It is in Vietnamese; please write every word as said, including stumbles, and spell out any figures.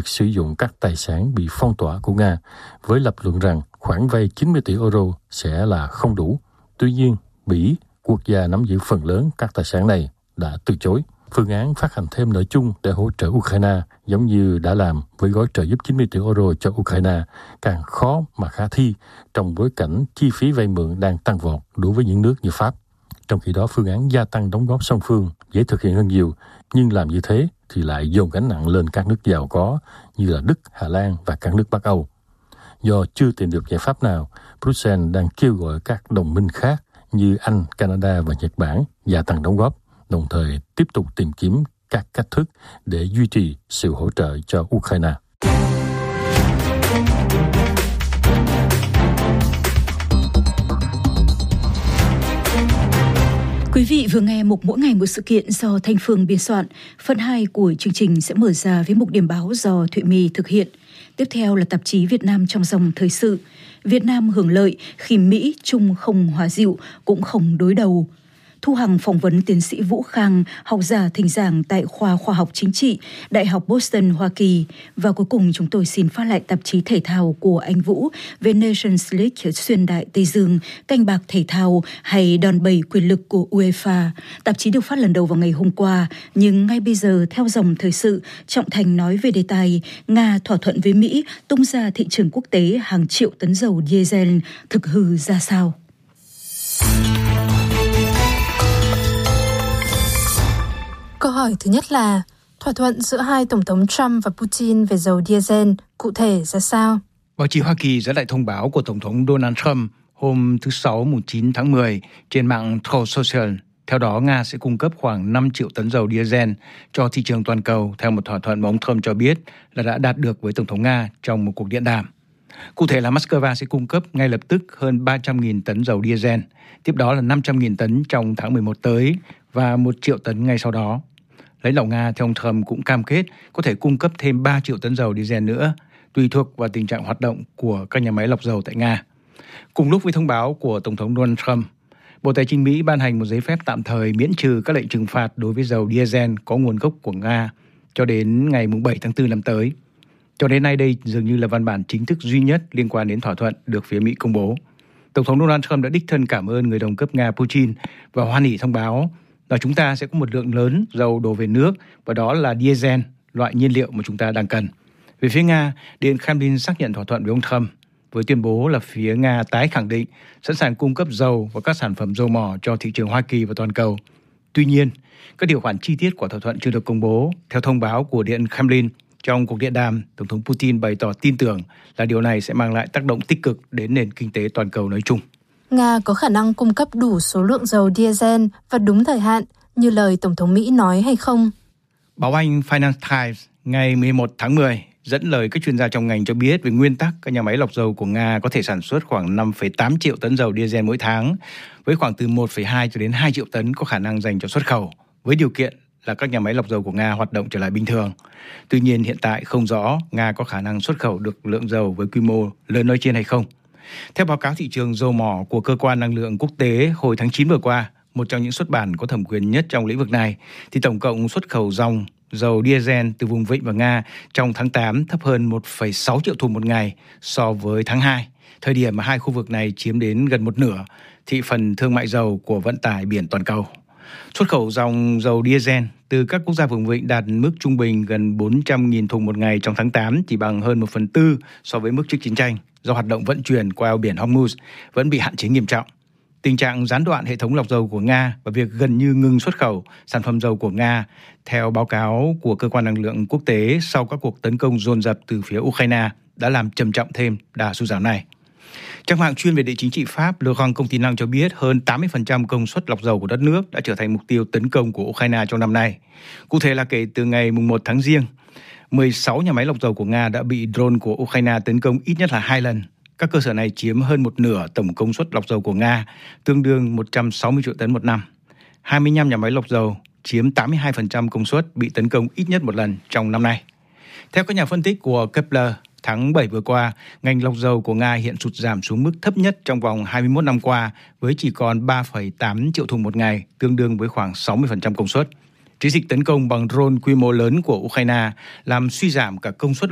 việc sử dụng các tài sản bị phong tỏa của Nga, với lập luận rằng khoản vay chín mươi tỷ euro sẽ là không đủ. Tuy nhiên, Bỉ, quốc gia nắm giữ phần lớn các tài sản này, đã từ chối. Phương án phát hành thêm nợ chung để hỗ trợ Ukraine, giống như đã làm với gói trợ giúp chín mươi tỷ euro cho Ukraine, càng khó mà khả thi trong bối cảnh chi phí vay mượn đang tăng vọt đối với những nước như Pháp. Trong khi đó, phương án gia tăng đóng góp song phương dễ thực hiện hơn nhiều, nhưng làm như thế thì lại dồn gánh nặng lên các nước giàu có như là Đức, Hà Lan và các nước Bắc Âu. Do chưa tìm được giải pháp nào, Bruxelles đang kêu gọi các đồng minh khác như Anh, Canada và Nhật Bản gia tăng đóng góp, đồng thời tiếp tục tìm kiếm các cách thức để duy trì sự hỗ trợ cho Ukraine. Quý vị vừa nghe mục Mỗi ngày một sự kiện do Thanh Phương biên soạn. Phần hai của chương trình sẽ mở ra với mục điểm báo do Thụy My thực hiện. Tiếp theo là tạp chí Việt Nam trong dòng thời sự. Việt Nam hưởng lợi khi Mỹ, Trung không hòa dịu, cũng không đối đầu. Thu Hằng phỏng vấn tiến sĩ Vũ Khang, học giả thỉnh giảng tại khoa khoa học chính trị, Đại học Boston, Hoa Kỳ. Và cuối cùng chúng tôi xin phát lại tạp chí thể thao của anh Vũ về Nations League xuyên đại Tây Dương, canh bạc thể thao hay đòn bẩy quyền lực của UEFA. Tạp chí được phát lần đầu vào ngày hôm qua, nhưng ngay bây giờ theo dòng thời sự, Trọng Thành nói về đề tài Nga thỏa thuận với Mỹ tung ra thị trường quốc tế hàng triệu tấn dầu diesel, thực hư ra sao? Câu hỏi thứ nhất là thỏa thuận giữa hai tổng thống Trump và Putin về dầu diesel cụ thể ra sao? Báo chí Hoa Kỳ dẫn lại thông báo của Tổng thống Donald Trump hôm thứ Sáu mùng chín tháng mười trên mạng Truth Social. Theo đó, Nga sẽ cung cấp khoảng năm triệu tấn dầu diesel cho thị trường toàn cầu theo một thỏa thuận mà ông Trump cho biết là đã đạt được với Tổng thống Nga trong một cuộc điện đàm. Cụ thể là Moscow sẽ cung cấp ngay lập tức hơn ba trăm nghìn tấn dầu diesel, tiếp đó là năm trăm nghìn tấn trong tháng mười một tới và một triệu tấn ngay sau đó. Lãnh đạo Nga theo ông Trump cũng cam kết có thể cung cấp thêm ba triệu tấn dầu diesel nữa, tùy thuộc vào tình trạng hoạt động của các nhà máy lọc dầu tại Nga. Cùng lúc với thông báo của Tổng thống Donald Trump, Bộ Tài chính Mỹ ban hành một giấy phép tạm thời miễn trừ các lệnh trừng phạt đối với dầu diesel có nguồn gốc của Nga cho đến ngày bảy tháng tư năm tới. Cho đến nay đây dường như là văn bản chính thức duy nhất liên quan đến thỏa thuận được phía Mỹ công bố. Tổng thống Donald Trump đã đích thân cảm ơn người đồng cấp Nga Putin và hoan hỉ thông báo là chúng ta sẽ có một lượng lớn dầu đổ về nước và đó là diesel, loại nhiên liệu mà chúng ta đang cần. Về phía Nga, Điện Kremlin xác nhận thỏa thuận với ông Trump với tuyên bố là phía Nga tái khẳng định sẵn sàng cung cấp dầu và các sản phẩm dầu mỏ cho thị trường Hoa Kỳ và toàn cầu. Tuy nhiên, các điều khoản chi tiết của thỏa thuận chưa được công bố. Theo thông báo của Điện Kremlin, trong cuộc điện đàm, Tổng thống Putin bày tỏ tin tưởng là điều này sẽ mang lại tác động tích cực đến nền kinh tế toàn cầu nói chung. Nga có khả năng cung cấp đủ số lượng dầu diesel và đúng thời hạn như lời Tổng thống Mỹ nói hay không? Báo Anh Financial Times ngày mười một tháng mười dẫn lời các chuyên gia trong ngành cho biết về nguyên tắc các nhà máy lọc dầu của Nga có thể sản xuất khoảng năm phẩy tám triệu tấn dầu diesel mỗi tháng, với khoảng từ một phẩy hai cho đến hai triệu tấn có khả năng dành cho xuất khẩu, với điều kiện là các nhà máy lọc dầu của Nga hoạt động trở lại bình thường. Tuy nhiên hiện tại không rõ Nga có khả năng xuất khẩu được lượng dầu với quy mô lớn nói trên hay không. Theo báo cáo thị trường dầu mỏ của Cơ quan Năng lượng Quốc tế hồi tháng chín vừa qua, một trong những xuất bản có thẩm quyền nhất trong lĩnh vực này, thì tổng cộng xuất khẩu dòng dầu diesel từ vùng Vịnh và Nga trong tháng tám thấp hơn một phẩy sáu triệu thùng một ngày so với tháng hai, thời điểm mà hai khu vực này chiếm đến gần một nửa thị phần thương mại dầu của vận tải biển toàn cầu. Xuất khẩu dòng dầu diesel từ các quốc gia vùng Vịnh đạt mức trung bình gần bốn trăm nghìn thùng một ngày trong tháng tám, chỉ bằng hơn một phần tư so với mức trước chiến tranh, do hoạt động vận chuyển qua eo biển Hormuz vẫn bị hạn chế nghiêm trọng. Tình trạng gián đoạn hệ thống lọc dầu của Nga và việc gần như ngừng xuất khẩu sản phẩm dầu của Nga, theo báo cáo của Cơ quan Năng lượng Quốc tế sau các cuộc tấn công dồn dập từ phía Ukraine, đã làm trầm trọng thêm đà sụt giảm này. Trang mạng chuyên về địa chính trị Pháp Le Grand Continent cho biết hơn tám mươi phần trăm công suất lọc dầu của đất nước đã trở thành mục tiêu tấn công của Ukraine trong năm nay. Cụ thể là kể từ ngày mùng một tháng Giêng, mười sáu nhà máy lọc dầu của Nga đã bị drone của Ukraine tấn công ít nhất là hai lần. Các cơ sở này chiếm hơn một nửa tổng công suất lọc dầu của Nga, tương đương một trăm sáu mươi triệu tấn một năm. hai mươi lăm nhà máy lọc dầu chiếm tám mươi hai phần trăm công suất bị tấn công ít nhất một lần trong năm nay. Theo các nhà phân tích của Kepler, tháng bảy vừa qua, ngành lọc dầu của Nga hiện sụt giảm xuống mức thấp nhất trong vòng hai mươi mốt năm qua với chỉ còn ba phẩy tám triệu thùng một ngày, tương đương với khoảng sáu mươi phần trăm công suất. Chiến dịch tấn công bằng drone quy mô lớn của Ukraine làm suy giảm cả công suất